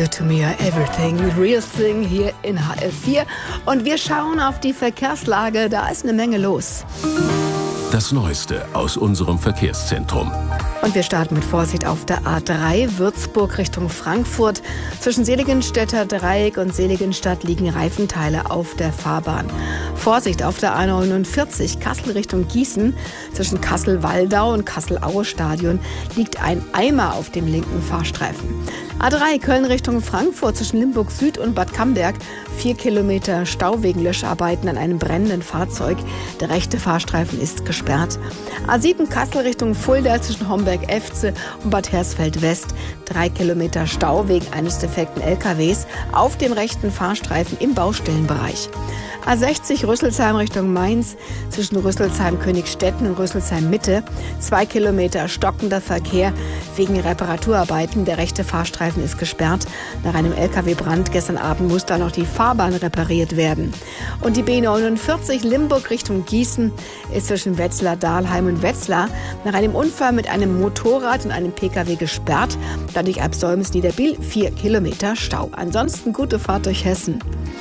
You to me are everything, real thing hier in HR4. Und wir schauen auf die Verkehrslage, da ist eine Menge los. Das Neueste aus unserem Verkehrszentrum. Und wir starten mit Vorsicht auf der A3 Würzburg Richtung Frankfurt. Zwischen Seligenstädter Dreieck und Seligenstadt liegen Reifenteile auf der Fahrbahn. Vorsicht auf der A49 Kassel Richtung Gießen. Zwischen Kassel-Waldau und Kassel-Aue-Stadion liegt ein Eimer auf dem linken Fahrstreifen. A3 Köln Richtung Frankfurt zwischen Limburg Süd und Bad Camberg. 4 Kilometer Stau wegen Löscharbeiten an einem brennenden Fahrzeug. Der rechte Fahrstreifen ist gesperrt. A7 Kassel Richtung Fulda zwischen Homberg-Efze und Bad Hersfeld West. 3 Kilometer Stau wegen eines defekten LKWs auf dem rechten Fahrstreifen im Baustellenbereich. A60 Rüsselsheim Richtung Mainz zwischen Rüsselsheim-Königstetten und Rüsselsheim-Mitte. 2 Kilometer stockender Verkehr wegen Reparaturarbeiten. Der rechte Fahrstreifen ist gesperrt. Nach einem LKW-Brand gestern Abend muss da noch die Fahrbahn repariert werden. Und die B49 Limburg Richtung Gießen ist zwischen Wetzlar, Dahlheim und Wetzlar nach einem Unfall mit einem Motorrad und einem PKW gesperrt. Dadurch ab Solms-Niederbiel 4 Kilometer Stau. Ansonsten gute Fahrt durch Hessen.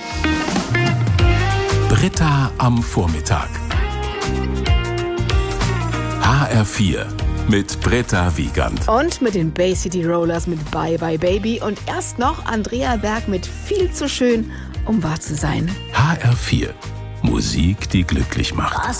Britta am Vormittag. HR4 mit Britta Wiegand. Und mit den Bay City Rollers mit Bye Bye Baby. Und erst noch Andrea Berg mit Viel zu schön, um wahr zu sein. HR4. Musik, die glücklich macht.